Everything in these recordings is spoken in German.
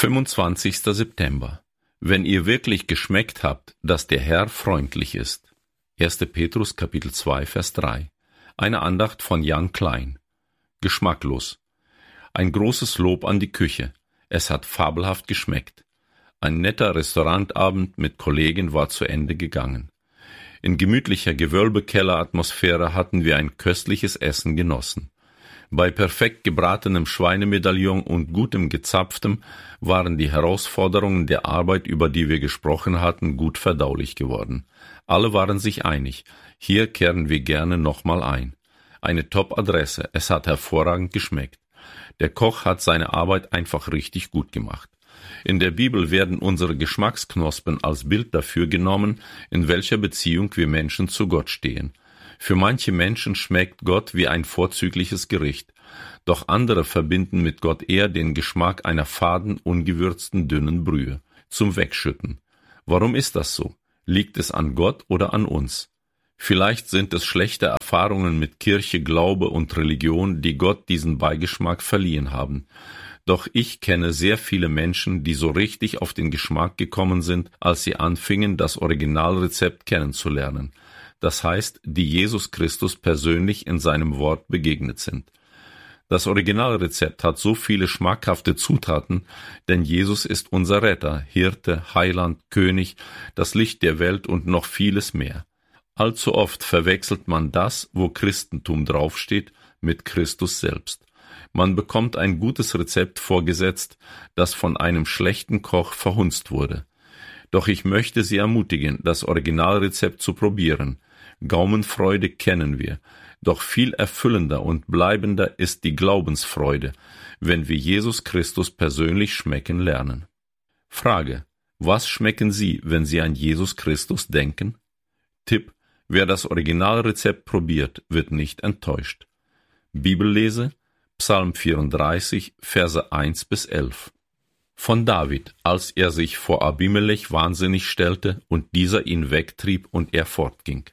25. September. Wenn ihr wirklich geschmeckt habt, dass der Herr freundlich ist. 1. Petrus Kapitel 2, Vers 3. Eine Andacht von Jan Klein. Geschmacklos. Ein großes Lob an die Küche. Es hat fabelhaft geschmeckt. Ein netter Restaurantabend mit Kollegen war zu Ende gegangen. In gemütlicher Gewölbekelleratmosphäre hatten wir ein köstliches Essen genossen. Bei perfekt gebratenem Schweinemedaillon und gutem Gezapftem waren die Herausforderungen der Arbeit, über die wir gesprochen hatten, gut verdaulich geworden. Alle waren sich einig. Hier kehren wir gerne nochmal ein. Eine Top-Adresse. Es hat hervorragend geschmeckt. Der Koch hat seine Arbeit einfach richtig gut gemacht. In der Bibel werden unsere Geschmacksknospen als Bild dafür genommen, in welcher Beziehung wir Menschen zu Gott stehen. Für manche Menschen schmeckt Gott wie ein vorzügliches Gericht, doch andere verbinden mit Gott eher den Geschmack einer faden, ungewürzten, dünnen Brühe, zum Wegschütten. Warum ist das so? Liegt es an Gott oder an uns? Vielleicht sind es schlechte Erfahrungen mit Kirche, Glaube und Religion, die Gott diesen Beigeschmack verliehen haben. Doch ich kenne sehr viele Menschen, die so richtig auf den Geschmack gekommen sind, als sie anfingen, das Originalrezept kennenzulernen. Das heißt, die Jesus Christus persönlich in seinem Wort begegnet sind. Das Originalrezept hat so viele schmackhafte Zutaten, denn Jesus ist unser Retter, Hirte, Heiland, König, das Licht der Welt und noch vieles mehr. Allzu oft verwechselt man das, wo Christentum draufsteht, mit Christus selbst. Man bekommt ein gutes Rezept vorgesetzt, das von einem schlechten Koch verhunzt wurde. Doch ich möchte Sie ermutigen, das Originalrezept zu probieren. Gaumenfreude kennen wir, doch viel erfüllender und bleibender ist die Glaubensfreude, wenn wir Jesus Christus persönlich schmecken lernen. Frage: Was schmecken Sie, wenn Sie an Jesus Christus denken? Tipp: Wer das Originalrezept probiert, wird nicht enttäuscht. Bibellese: Psalm 34, Verse 1 bis 11. Von David, als er sich vor Abimelech wahnsinnig stellte und dieser ihn wegtrieb und er fortging.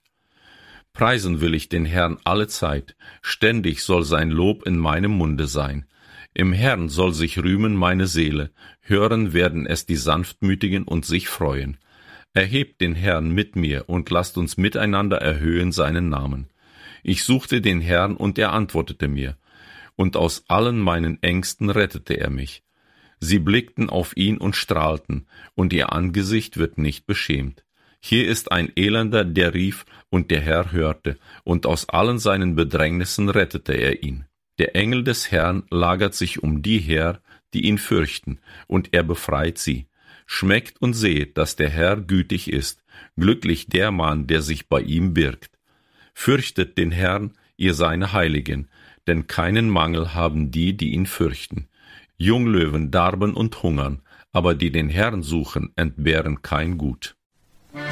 Preisen will ich den Herrn alle Zeit, ständig soll sein Lob in meinem Munde sein. Im Herrn soll sich rühmen meine Seele, hören werden es die Sanftmütigen und sich freuen. Erhebt den Herrn mit mir und lasst uns miteinander erhöhen seinen Namen. Ich suchte den Herrn und er antwortete mir, und aus allen meinen Ängsten rettete er mich. Sie blickten auf ihn und strahlten, und ihr Angesicht wird nicht beschämt. Hier ist ein Elender, der rief, und der Herr hörte, und aus allen seinen Bedrängnissen rettete er ihn. Der Engel des Herrn lagert sich um die her, die ihn fürchten, und er befreit sie. Schmeckt und seht, dass der Herr gütig ist, glücklich der Mann, der sich bei ihm birgt. Fürchtet den Herrn, ihr seine Heiligen, denn keinen Mangel haben die, die ihn fürchten. Junglöwen darben und hungern, aber die den Herrn suchen, entbehren kein Gut.